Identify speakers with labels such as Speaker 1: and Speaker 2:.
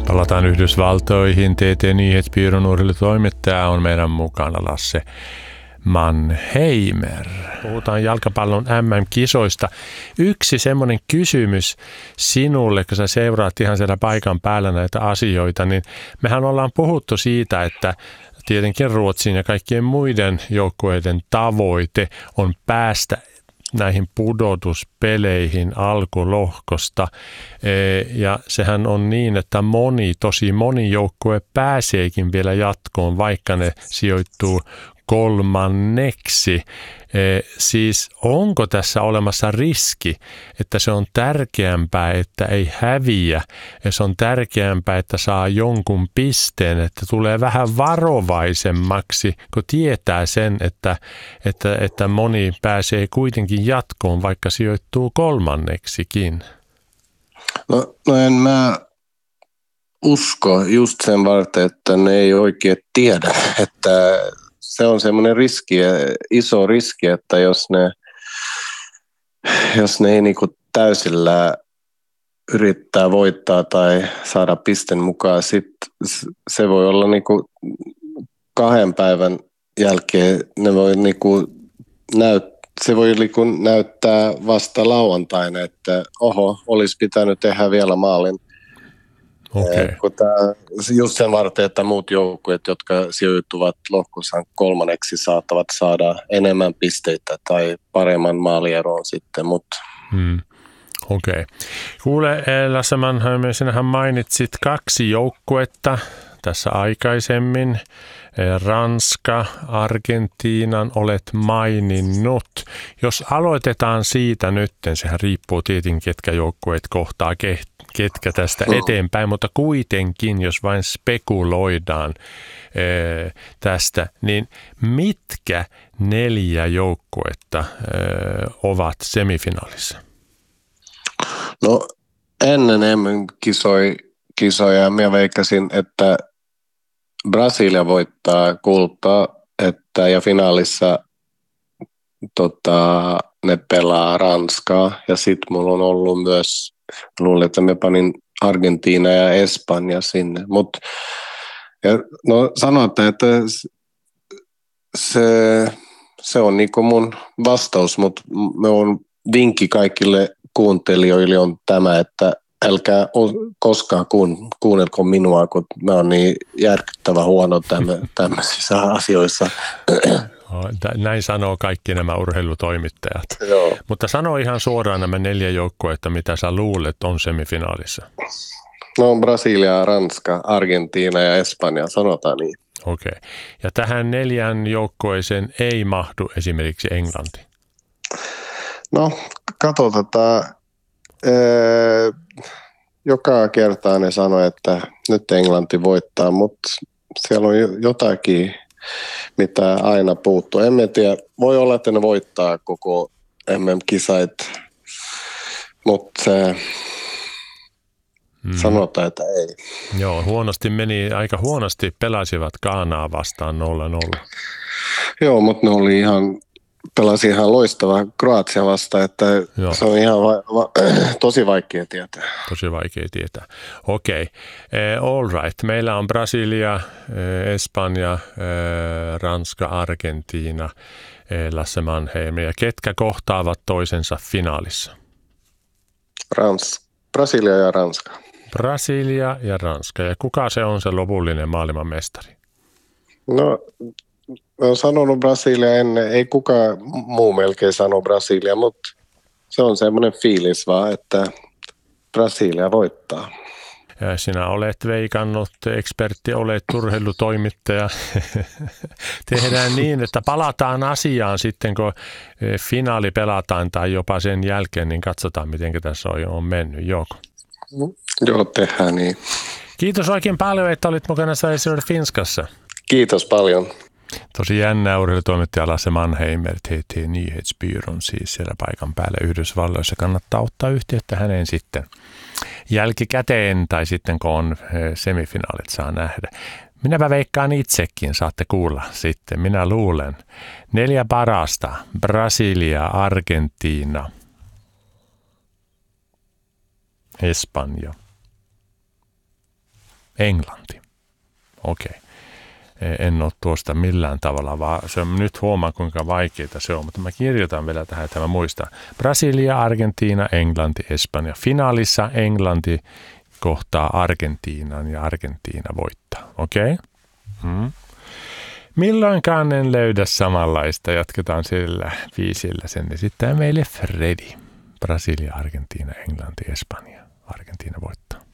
Speaker 1: Palataan Yhdysvaltoihin. TT-nyhetsbyrån urheilutoimittaja on meidän mukana Lasse Mannheimer. Puhutaan jalkapallon MM-kisoista. Yksi semmoinen kysymys sinulle, kun sä seuraat ihan siellä paikan päällä näitä asioita, niin mehän ollaan puhuttu siitä, että tietenkin Ruotsin ja kaikkien muiden joukkueiden tavoite on päästä näihin pudotuspeleihin alkulohkosta. Ja sehän on niin, että tosi moni joukkue pääseekin vielä jatkoon, vaikka ne sijoittuu kolmanneksi. Siis onko tässä olemassa riski, että se on tärkeämpää, että ei häviä, ja se on tärkeämpää, että saa jonkun pisteen, että tulee vähän varovaisemmaksi, kun tietää sen, että moni pääsee kuitenkin jatkoon, vaikka sijoittuu kolmanneksikin?
Speaker 2: No en mä usko just sen varten, että ne ei oikein tiedä, että se on semmoinen iso riski, että jos ne ei niinku täysillä yrittää voittaa tai saada pisten mukaan, sit se voi olla niinku 2 päivän jälkeen ne voi niinku se voi näyttää vasta lauantaina, että olisi pitänyt tehdä vielä maalin.
Speaker 1: Okay.
Speaker 2: Just sen varten, että muut joukkueet, jotka sijoittuvat lohkossaan kolmanneksi, saattavat saada enemmän pisteitä tai paremman maalieron sitten.
Speaker 1: Okei. Kuule, Lasse Mannheimer, sinähän mainitsit 2 joukkuetta tässä aikaisemmin. Ranska, Argentiinan olet maininnut. Jos aloitetaan siitä nyt, sehän riippuu tietenkin, ketkä joukkueet kohtaa ketkä tästä eteenpäin, mutta kuitenkin, jos vain spekuloidaan tästä, niin mitkä 4 joukkuetta ovat semifinaalissa?
Speaker 2: No ennen kisoja minä veikkasin, että Brasilia voittaa kultaa, ja finaalissa ne pelaa Ranskaa, ja sitten mulla on ollut myös, luulen, että me panin Argentiina ja Espanja sinne, sanotaan, että se on niinku mun vastaus, mutta vinkki kaikille kuuntelijoille on tämä, että älkää koskaan kuunnelko minua, kun mä oon niin järkyttävän huono tämmöisissä asioissa.
Speaker 1: Näin sanoo kaikki nämä urheilutoimittajat.
Speaker 2: Joo.
Speaker 1: Mutta sano ihan suoraan nämä 4 joukkuetta, mitä sä luulet on semifinaalissa.
Speaker 2: No Brasilia, Ranska, Argentiina ja Espanja, sanotaan niin.
Speaker 1: Okei. Ja tähän 4 joukkueeseen ei mahdu esimerkiksi Englanti?
Speaker 2: No katsotaan. Joka kerta ne sanoo, että nyt Englanti voittaa, mutta siellä on jotakin, mitä aina puuttuu. En tiedä, voi olla, että ne voittaa koko MM-kisait, mutta sanotaan, että ei.
Speaker 1: Joo, aika huonosti pelasivat Ghanaa vastaan 0-0.
Speaker 2: Joo, mutta ne oli pelasi ihan loistavaa Kroatia vastaan, että joo. Se on ihan tosi vaikea tietää.
Speaker 1: Tosi vaikea tietää. Okei. All right. Meillä on Brasilia, Espanja, Ranska, Argentiina, Lasse Mannheimer. Ja ketkä kohtaavat toisensa finaalissa?
Speaker 2: Brasilia ja Ranska.
Speaker 1: Brasilia ja Ranska. Ja kuka se on se lopullinen maailmanmestari?
Speaker 2: No, olen sanonut Brasilia ennen, ei kukaan muu melkein sano Brasilia, mutta se on semmoinen fiilis vaan, että Brasilia voittaa.
Speaker 1: Ja sinä olet veikannut, ekspertti, olet urheilutoimittaja. Tehdään niin, että palataan asiaan sitten, kun finaali pelataan tai jopa sen jälkeen, niin katsotaan, miten tässä on mennyt. Joko?
Speaker 2: Joo, tehdään niin.
Speaker 1: Kiitos oikein paljon, että olit mukana Sveriges Finskassa.
Speaker 2: Kiitos paljon.
Speaker 1: Tosi jännä urheilutoimittaja Lasse Mannheimer, TT-nyhetsbyrån siis siellä paikan päällä Yhdysvalloissa. Kannattaa ottaa yhteyttä häneen sitten jälkikäteen tai sitten kun on semifinaalit saa nähdä. Minäpä veikkaan itsekin, saatte kuulla sitten. Minä luulen 4 parasta, Brasilia, Argentiina, Espanja Englanti. Okei. En ole tuosta millään tavalla, vaan se on, nyt huomaan kuinka vaikeaa se on, mutta mä kirjoitan vielä tähän, että mä muistan. Brasilia, Argentiina, Englanti, Espanja. Finaalissa Englanti kohtaa Argentiinan ja Argentiina voittaa. Okei? Milloinkaan en löydä samanlaista. Jatketaan sillä viisillä. Sen esittää meille Fredi. Brasilia, Argentiina, Englanti, Espanja. Argentiina voittaa.